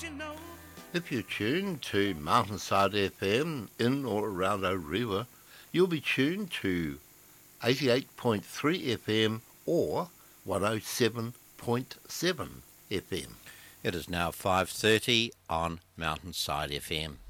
If you tune to Mountainside FM in or around Orewa, you'll be tuned to 88.3 FM or 107.7 FM. It is now 5:30 on Mountainside FM.